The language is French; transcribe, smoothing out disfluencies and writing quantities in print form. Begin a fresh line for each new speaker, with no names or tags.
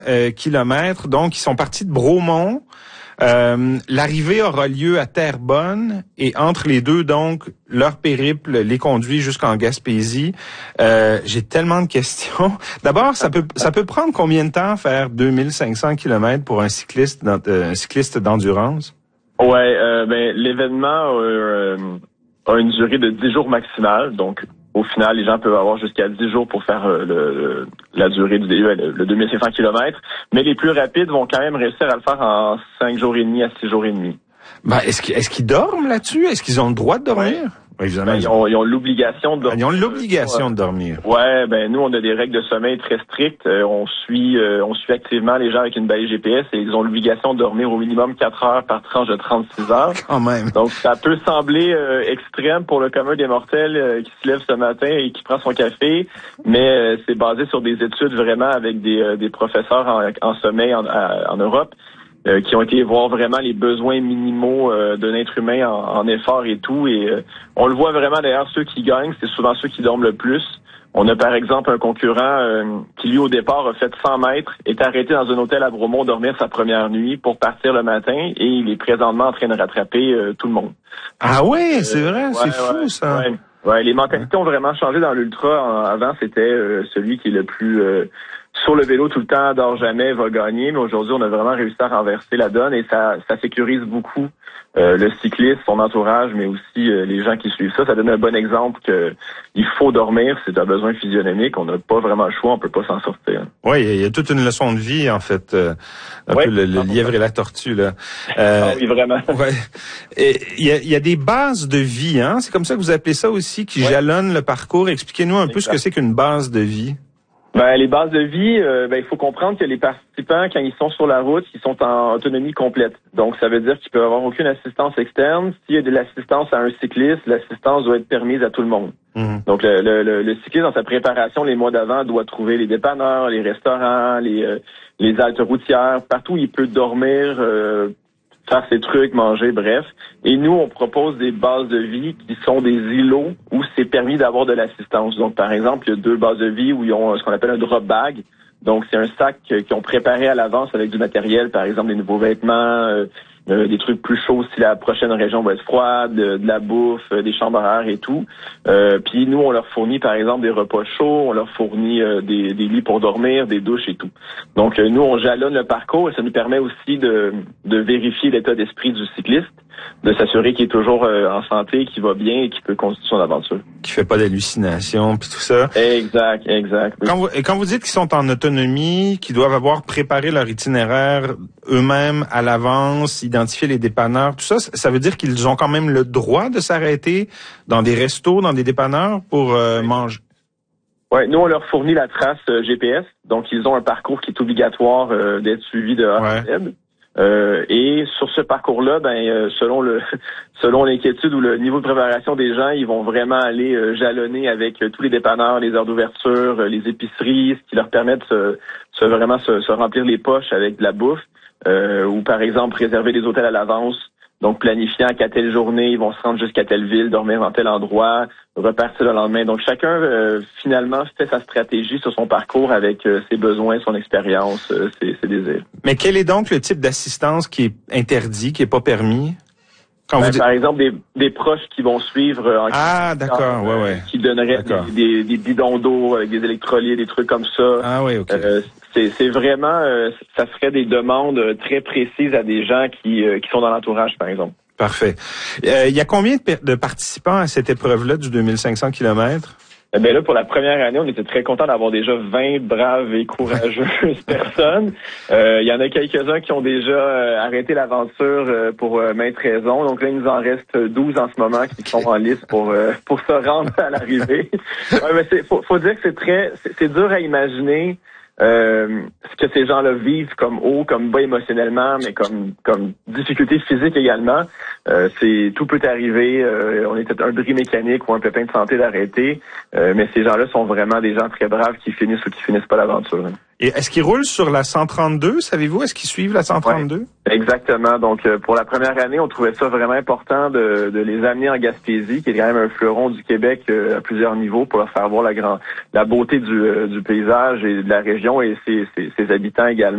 kilomètres. Donc, ils sont partis de Bromont. L'arrivée aura lieu à Terrebonne et entre les deux, donc, leur périple les conduit jusqu'en Gaspésie. J'ai tellement de questions. D'abord, ça peut prendre combien de temps faire 2500 kilomètres pour un cycliste d'endurance?
Ouais, l'événement a une durée de 10 jours maximale. Donc, au final, les gens peuvent avoir jusqu'à 10 jours pour faire la durée le 2500 km. Mais les plus rapides vont quand même réussir à le faire en 5 jours et demi à 6 jours et demi.
Ben, est-ce qu'ils dorment là-dessus? Est-ce qu'ils ont le droit de dormir?
Ouais.
Oui, évidemment.
Ils ont l'obligation de dormir.
Ils ont l'obligation de dormir.
Ouais, nous, on a des règles de sommeil très strictes. On suit activement les gens avec une balise GPS et ils ont l'obligation de dormir au minimum 4 heures par tranche de 36 heures.
Quand même.
Donc, ça peut sembler extrême pour le commun des mortels qui se lève ce matin et qui prend son café, mais c'est basé sur des études vraiment avec des professeurs en sommeil en Europe. Qui ont été voir vraiment les besoins minimaux d'un être humain en effort et tout. Et on le voit vraiment d'ailleurs, ceux qui gagnent, c'est souvent ceux qui dorment le plus. On a par exemple un concurrent qui lui au départ a fait 100 mètres, est arrêté dans un hôtel à Bromont dormir sa première nuit pour partir le matin et il est présentement en train de rattraper tout le monde.
Ah oui, c'est vrai, c'est fou ça.
Ouais, les mentalités ont vraiment changé dans l'ultra. Avant, c'était celui qui est le plus sur le vélo tout le temps, dort jamais, va gagner. Mais aujourd'hui, on a vraiment réussi à renverser la donne et ça sécurise beaucoup le cycliste, son entourage, mais aussi les gens qui suivent ça. Ça donne un bon exemple que il faut dormir, c'est un besoin physionomique. On n'a pas vraiment le choix, on peut pas s'en sortir.
Oui, il y a toute une leçon de vie, en fait. Un peu le lièvre et la tortue, là.
Oui, vraiment.
Ouais. Et il y a des bases de vie, hein? C'est comme ça que vous appelez ça aussi, qui jalonnent le parcours. Expliquez-nous un peu ce que c'est qu'une base de vie.
Les bases de vie, il faut comprendre que les participants, quand ils sont sur la route, ils sont en autonomie complète. Donc, ça veut dire qu'ils peuvent avoir aucune assistance externe. S'il y a de l'assistance à un cycliste, l'assistance doit être permise à tout le monde. Donc, le cycliste, dans sa préparation les mois d'avant, doit trouver les dépanneurs, les restaurants, les haltes routières, partout où il peut dormir, faire ses trucs, manger, bref. Et nous, on propose des bases de vie qui sont des îlots où c'est permis d'avoir de l'assistance. Donc, par exemple, il y a 2 bases de vie où ils ont ce qu'on appelle un drop bag. Donc, c'est un sac qu'ils ont préparé à l'avance avec du matériel, par exemple des nouveaux vêtements, des trucs plus chauds si la prochaine région va être froide, de la bouffe, des chambres à air et tout. Puis nous, on leur fournit par exemple des repas chauds, on leur fournit des lits pour dormir, des douches et tout. Donc nous, on jalonne le parcours et ça nous permet aussi de vérifier l'état d'esprit du cycliste, de s'assurer qu'il est toujours en santé, qu'il va bien et qu'il peut continuer son aventure.
Qu'il fait pas d'hallucinations puis tout ça.
Exact. Oui.
Quand vous dites qu'ils sont en autonomie, qu'ils doivent avoir préparé leur itinéraire eux-mêmes à l'avance, identifier les dépanneurs, tout ça, ça veut dire qu'ils ont quand même le droit de s'arrêter dans des restos, dans des dépanneurs pour manger?
Ouais, nous on leur fournit la trace GPS, donc ils ont un parcours qui est obligatoire d'être suivi de A à Z. Et sur ce parcours-là, selon l'inquiétude ou le niveau de préparation des gens, ils vont vraiment aller jalonner avec tous les dépanneurs, les heures d'ouverture, les épiceries, ce qui leur permet de se remplir les poches avec de la bouffe, ou par exemple réserver des hôtels à l'avance. Donc, planifiant qu'à telle journée, ils vont se rendre jusqu'à telle ville, dormir dans tel endroit, repartir le lendemain. Donc, chacun, finalement, fait sa stratégie sur son parcours avec ses besoins, son expérience, ses désirs.
Mais quel est donc le type d'assistance qui est interdit, qui est pas permis?
Par exemple, des proches qui vont suivre
d'accord,
qui donneraient des bidons d'eau avec des électrolytes, des trucs comme ça.
Ah oui, OK.
C'est vraiment, ça serait des demandes très précises à des gens qui sont dans l'entourage, par exemple.
Parfait. Il y a combien de participants à cette épreuve-là du 2500 km?
Là, pour la première année, on était très contents d'avoir déjà 20 braves et courageuses personnes. Il y en a quelques-uns qui ont déjà arrêté l'aventure pour maintes raisons. Donc là, il nous en reste 12 en ce moment qui sont en liste pour se rendre à l'arrivée. Mais faut dire que c'est dur à imaginer ce que ces gens-là vivent comme haut, comme bas émotionnellement, mais comme difficulté physique également. Tout peut arriver. On est peut-être un bris mécanique ou un pépin de santé d'arrêter, mais ces gens-là sont vraiment des gens très braves qui finissent ou qui finissent pas l'aventure.
Et est-ce qu'ils roulent sur la 132, savez-vous? Est-ce qu'ils suivent la 132?
Ouais, exactement. Donc, pour la première année, on trouvait ça vraiment important de les amener en Gaspésie, qui est quand même un fleuron du Québec à plusieurs niveaux, pour leur faire voir la beauté du paysage et de la région et ses habitants également.